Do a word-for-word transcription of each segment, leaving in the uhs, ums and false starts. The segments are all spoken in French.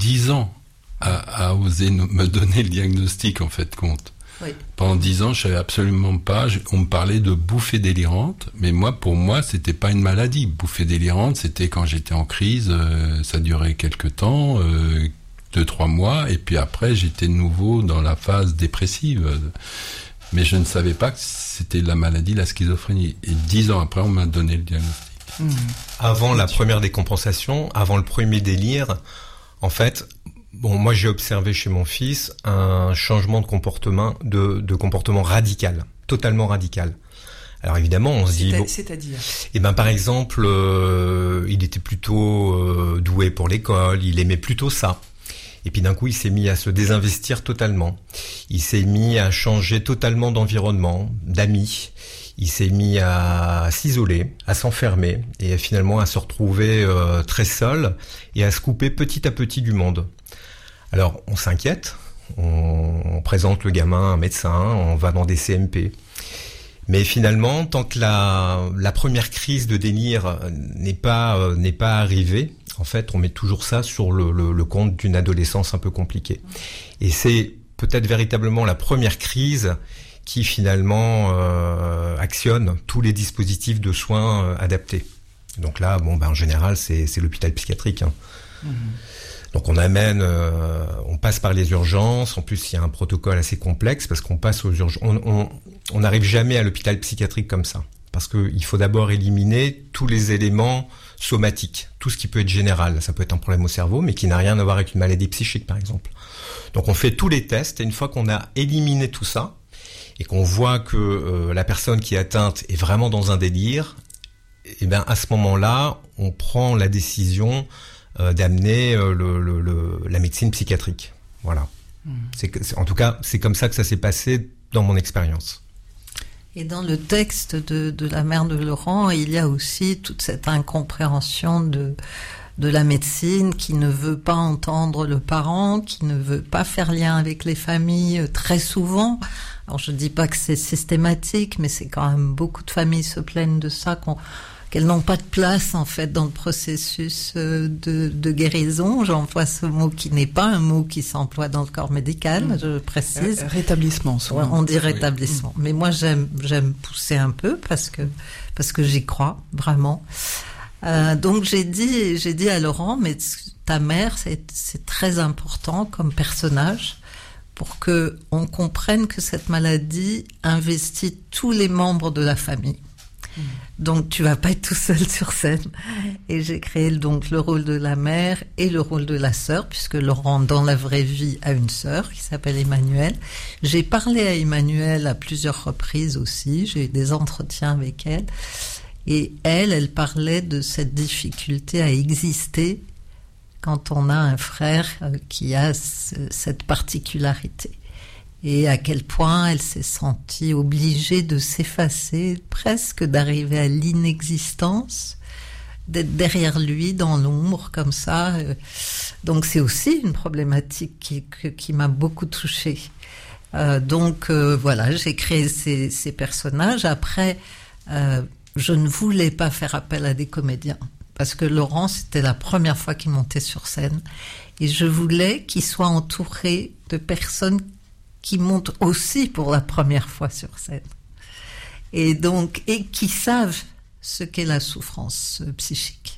dix ans à, à oser nous, me donner le diagnostic, en fait, compte. Oui. Pendant dix ans, je savais absolument pas. Je, on me parlait de bouffée délirante, mais moi, pour moi, c'était pas une maladie. Bouffée délirante, c'était quand j'étais en crise. Euh, ça durait quelques temps, euh, deux trois mois, et puis après, j'étais de nouveau dans la phase dépressive. Mais je ne savais pas que c'était la maladie, la schizophrénie. Et dix ans après, on m'a donné le diagnostic. Mmh. Avant la première décompensation, avant le premier délire, en fait. Bon, moi j'ai observé chez mon fils un changement de comportement, de, de comportement radical, totalement radical. Alors évidemment, on se dit... Bon, c'est-à-dire Eh ben par exemple, euh, il était plutôt euh, doué pour l'école, il aimait plutôt ça. Et puis d'un coup, il s'est mis à se désinvestir totalement. Il s'est mis à changer totalement d'environnement, d'amis. Il s'est mis à s'isoler, à s'enfermer et finalement à se retrouver euh, très seul et à se couper petit à petit du monde. Alors, on s'inquiète, on, on présente le gamin à un médecin, on va dans des C M P. Mais finalement, tant que la, la première crise de délire n'est pas, euh, n'est pas arrivée, en fait, on met toujours ça sur le, le, le compte d'une adolescence un peu compliquée. Et c'est peut-être véritablement la première crise qui finalement euh, actionne tous les dispositifs de soins euh, adaptés. Donc là, bon, ben, en général, c'est, c'est l'hôpital psychiatrique, hein. Mmh. Donc on amène, euh, on passe par les urgences. En plus, il y a un protocole assez complexe parce qu'on passe aux urgences. On, on, on n'arrive jamais à l'hôpital psychiatrique comme ça parce que il faut d'abord éliminer tous les éléments somatiques, tout ce qui peut être général. Ça peut être un problème au cerveau, mais qui n'a rien à voir avec une maladie psychique, par exemple. Donc on fait tous les tests et une fois qu'on a éliminé tout ça et qu'on voit que euh, la personne qui est atteinte est vraiment dans un délire, et ben à ce moment-là, on prend la décision Euh, d'amener euh, le, le, le, la médecine psychiatrique. Voilà. Mmh. C'est, c'est, en tout cas, c'est comme ça que ça s'est passé dans mon expérience. Et dans le texte de, de la mère de Laurent, il y a aussi toute cette incompréhension de, de la médecine qui ne veut pas entendre le parent, qui ne veut pas faire lien avec les familles très souvent. Alors je dis pas que c'est systématique, mais c'est quand même beaucoup de familles se plaignent de ça, qu'on qu'elles n'ont pas de place en fait dans le processus de, de guérison. J'emploie ce mot qui n'est pas un mot qui s'emploie dans le corps médical, mmh. je précise. Euh, rétablissement, souvent. On dit rétablissement. Oui. Mais moi, j'aime, j'aime pousser un peu parce que, parce que j'y crois vraiment. Euh, donc j'ai dit, j'ai dit à Laurent, mais ta mère, c'est, c'est très important comme personnage pour que on comprenne que cette maladie investit tous les membres de la famille. Donc tu vas pas être tout seul sur scène. Et j'ai créé donc le rôle de la mère et le rôle de la sœur, puisque Laurent dans la vraie vie a une sœur qui s'appelle Emmanuelle. J'ai parlé à Emmanuelle à plusieurs reprises aussi, j'ai eu des entretiens avec elle, et elle, elle parlait de cette difficulté à exister quand on a un frère qui a cette particularité. Et à quel point elle s'est sentie obligée de s'effacer, presque d'arriver à l'inexistence, d'être derrière lui dans l'ombre comme ça. Donc c'est aussi une problématique qui, qui m'a beaucoup touchée. Euh, donc euh, voilà, j'ai créé ces, ces personnages. Après, euh, je ne voulais pas faire appel à des comédiens parce que Laurent, c'était la première fois qu'il montait sur scène, et je voulais qu'il soit entouré de personnes qui montent aussi pour la première fois sur scène. Et donc, et qui savent ce qu'est la souffrance psychique.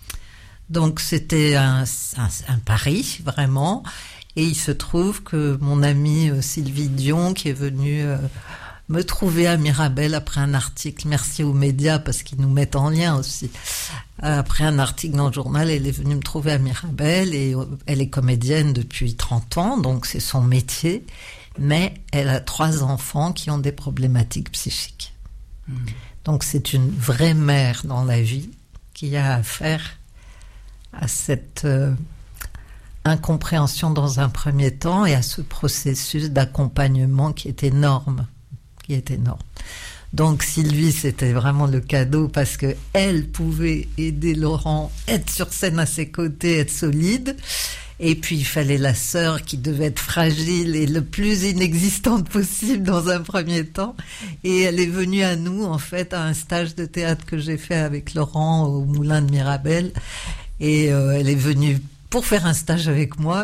Donc, c'était un, un, un pari, vraiment. Et il se trouve que mon amie Sylvie Dion, qui est venue euh, me trouver à Mirabel après un article, merci aux médias parce qu'ils nous mettent en lien aussi. Après un article dans le journal, elle est venue me trouver à Mirabel et elle est comédienne depuis trente ans, donc c'est son métier. Mais elle a trois enfants qui ont des problématiques psychiques. Mmh. Donc c'est une vraie mère dans la vie qui a affaire à cette euh, incompréhension dans un premier temps et à ce processus d'accompagnement qui est énorme, qui est énorme. Donc Sylvie, c'était vraiment le cadeau parce que elle pouvait aider Laurent, être sur scène à ses côtés, être solide. Et puis il fallait la sœur qui devait être fragile et le plus inexistante possible dans un premier temps. Et elle est venue à nous en fait à un stage de théâtre que j'ai fait avec Laurent au Moulin de Mirabel. Et euh, elle est venue pour faire un stage avec moi.